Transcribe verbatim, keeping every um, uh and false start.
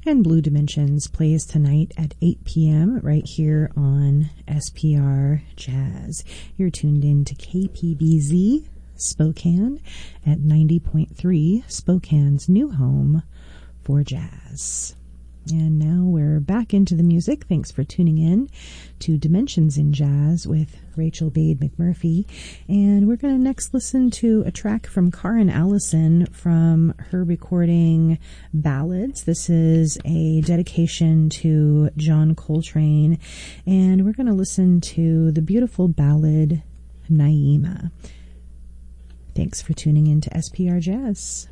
And Blue Dimensions plays tonight at eight p.m. right here on S P R Jazz. You're tuned in to K P B Z Spokane at ninety point three, Spokane's new home for jazz. And now we're back into the music. Thanks for tuning in to Dimensions in Jazz with Rachel Bade McMurphy. And we're going to next listen to a track from Karen Allison from her recording Ballads. This is a dedication to John Coltrane. And we're going to listen to the beautiful ballad Naima. Thanks for tuning in to S P R Jazz.